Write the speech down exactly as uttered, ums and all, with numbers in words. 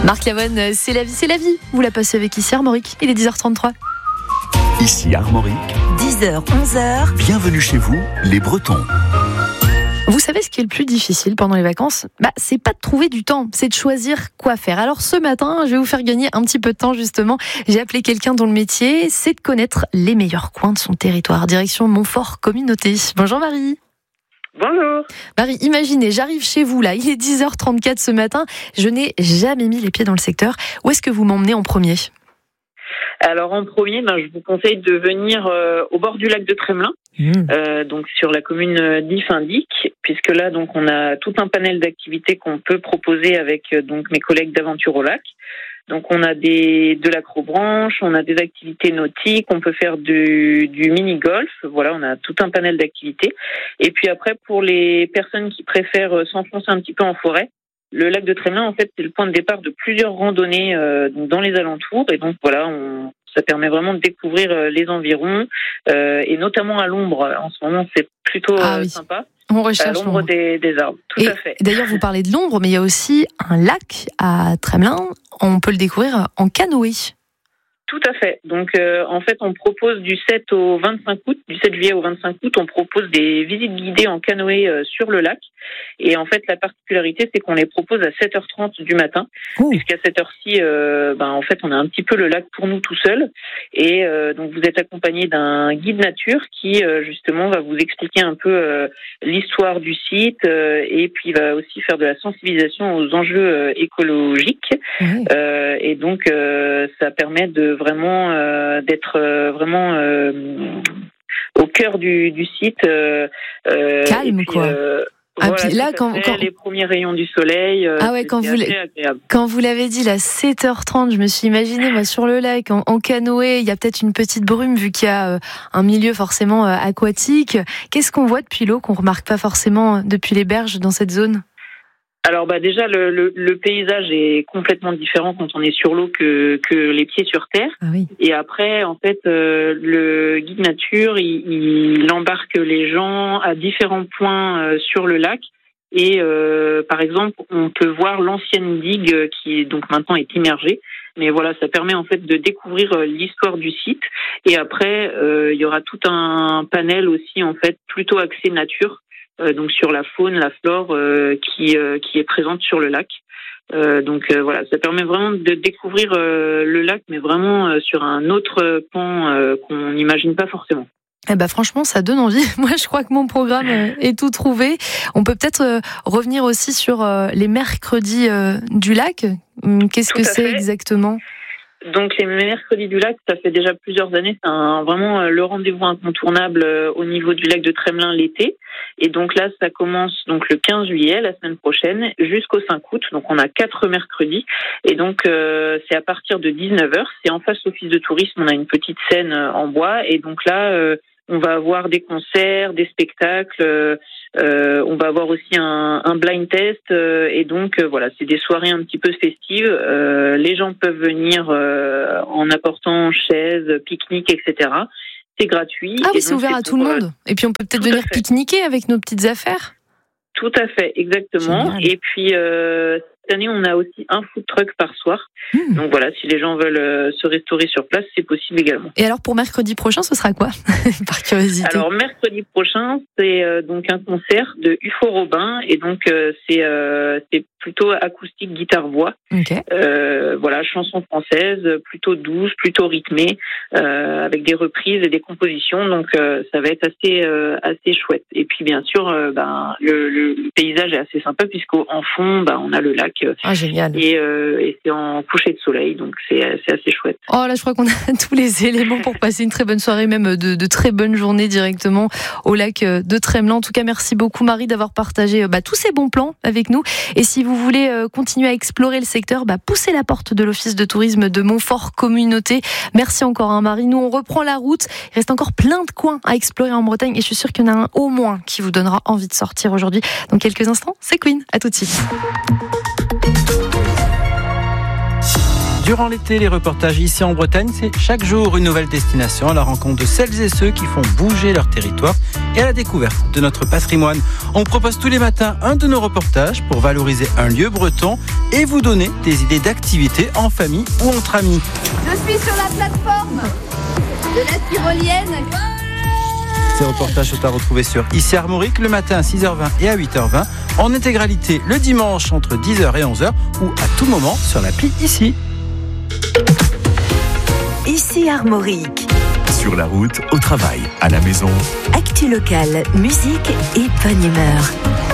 Marc Lavoine, c'est la vie, c'est la vie. Vous la passez avec ici Armorique, il est dix heures trente-trois. Ici Armorique, dix heures, onze heures. Bienvenue chez vous, les Bretons. Vous savez ce qui est le plus difficile pendant les vacances ? Bah, c'est pas de trouver du temps, c'est de choisir quoi faire. Alors ce matin, je vais vous faire gagner un petit peu de temps justement. J'ai appelé quelqu'un dont le métier, c'est de connaître les meilleurs coins de son territoire. Direction Montfort Communauté. Bonjour Marie. Bonjour. Marie, imaginez, j'arrive chez vous là, il est dix heures trente-quatre ce matin, je n'ai jamais mis les pieds dans le secteur. Où est-ce que vous m'emmenez en premier ? Alors en premier, ben, je vous conseille de venir euh, au bord du lac de Tremelin, mmh. euh, donc sur la commune d'Iffindic, puisque là donc on a tout un panel d'activités qu'on peut proposer avec euh, donc mes collègues d'Aventure au lac. Donc on a des de l'acrobranche, on a des activités nautiques, on peut faire du, du mini-golf, voilà, on a tout un panel d'activités. Et puis après, pour les personnes qui préfèrent s'enfoncer un petit peu en forêt, le lac de Tremelin, en fait, c'est le point de départ de plusieurs randonnées euh, dans les alentours. Et donc voilà, on, ça permet vraiment de découvrir euh, les environs, euh, et notamment à l'ombre. En ce moment, c'est plutôt ah, euh, oui. sympa. On recherche à l'ombre des, des arbres, tout et à fait. D'ailleurs, vous parlez de l'ombre, mais il y a aussi un lac à Tremelin. On peut le découvrir en canoë. Tout à fait. Donc, euh, en fait, on propose du sept au vingt-cinq août, du sept juillet au vingt-cinq août, on propose des visites guidées en canoë euh, sur le lac. Et en fait, la particularité, c'est qu'on les propose à sept heures trente du matin, oh. puisqu'à cette heure-ci, euh, ben, en fait, on a un petit peu le lac pour nous tout seuls. Et euh, donc, vous êtes accompagné d'un guide nature qui, euh, justement, va vous expliquer un peu euh, l'histoire du site euh, et puis va aussi faire de la sensibilisation aux enjeux euh, écologiques. Mmh. Euh, et donc, euh, ça permet de vraiment euh, d'être euh, vraiment euh, au cœur du, du site. Euh, Calme, puis, quoi. Euh, Ah, voilà, puis là, quand, fait, quand... les premiers rayons du soleil. Ah ouais, quand vous, quand vous l'avez dit, là, sept heures trente, je me suis imaginé, moi, sur le lac, en, en canoë, il y a peut-être une petite brume, vu qu'il y a euh, un milieu forcément euh, aquatique. Qu'est-ce qu'on voit depuis l'eau, qu'on remarque pas forcément depuis les berges dans cette zone ? Alors bah déjà le, le, le paysage est complètement différent quand on est sur l'eau que, que les pieds sur terre. Ah oui. Et après en fait euh, le guide nature il, il embarque les gens à différents points euh, sur le lac et euh, par exemple on peut voir l'ancienne digue qui donc maintenant est immergée. Mais voilà, ça permet en fait de découvrir l'histoire du site. Et après euh, il y aura tout un panel aussi en fait plutôt axé nature. Euh, donc sur la faune, la flore euh, qui euh, qui est présente sur le lac. Euh, donc euh, voilà, ça permet vraiment de découvrir euh, le lac, mais vraiment euh, sur un autre pan euh, qu'on n'imagine pas forcément. Eh ben franchement, ça donne envie. Moi, je crois que mon programme est tout trouvé. On peut peut-être euh, revenir aussi sur euh, les mercredis euh, du lac. Qu'est-ce tout que c'est fait. exactement ? Donc les mercredis du lac, ça fait déjà plusieurs années, c'est un, vraiment euh, le rendez-vous incontournable euh, au niveau du lac de Tremelin l'été. Et donc là, ça commence donc le quinze juillet, la semaine prochaine, jusqu'au cinq août. Donc on a quatre mercredis. Et donc euh, c'est à partir de dix-neuf heures. C'est en face l'office de tourisme, on a une petite scène euh, en bois. Et donc là, euh, on va avoir des concerts, des spectacles. Euh, euh, on va avoir aussi un, un blind test. Euh, et donc euh, voilà, c'est des soirées un petit peu festives. Euh, les gens peuvent venir euh, en apportant chaises, pique-nique, et cetera. C'est gratuit. Ah oui, c'est ouvert à tout le monde. Et puis on peut peut-être venir pique-niquer avec nos petites affaires. Tout à fait, exactement. Génial. Et puis euh, cette année, on a aussi un food truck par soir. Mmh. Donc voilà, si les gens veulent euh, se restaurer sur place, c'est possible également. Et alors pour mercredi prochain, ce sera quoi ? Par curiosité. Alors mercredi prochain, c'est euh, donc un concert de U F O Robin et donc euh, c'est euh, c'est plutôt acoustique guitare-voix. Okay. Euh, voilà, chanson française, plutôt douce, plutôt rythmée, euh, avec des reprises et des compositions. Donc euh, ça va être assez euh, assez chouette. Et puis bien sûr, euh, ben le, le paysage est assez sympa puisqu'en fond, ben on a le lac. Ah génial. Et, euh, et c'est en coucher de soleil, donc c'est c'est assez chouette. Oh là, je crois qu'on a tous les éléments pour passer une très bonne soirée, même de, de très bonnes journées directement au lac de Tremelin. En tout cas, merci beaucoup Marie d'avoir partagé bah, tous ces bons plans avec nous. Et si vous voulez euh, continuer à explorer le secteur, bah, poussez la porte de l'office de tourisme de Montfort Communauté. Merci encore hein, Marie. Nous, on reprend la route. Il reste encore plein de coins à explorer en Bretagne et je suis sûre qu'il y en a un au moins qui vous donnera envie de sortir aujourd'hui. Dans quelques instants, c'est Queen. À tout de suite. Durant l'été, les reportages ici en Bretagne, c'est chaque jour une nouvelle destination à la rencontre de celles et ceux qui font bouger leur territoire. et à la découverte de notre patrimoine. On propose tous les matins un de nos reportages pour valoriser un lieu breton et vous donner des idées d'activités en famille ou entre amis. Je suis sur la plateforme de la tyrolienne. Ces reportages sont à retrouver sur Ici Armorique le matin à six heures vingt et à huit heures vingt, en intégralité le dimanche entre dix heures et onze heures ou à tout moment sur l'appli Ici. Ici Armorique. Sur la route, au travail, à la maison. Actu locale, musique et bonne humeur.